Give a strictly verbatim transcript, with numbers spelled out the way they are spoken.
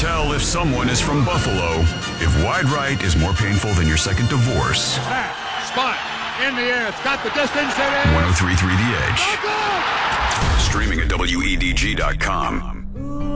tell if someone is from Buffalo. If wide right is more painful than your second divorce. Back, spot, in the air. It's got the distance. It is. one oh three point three The Edge. Streaming at W E D G dot com.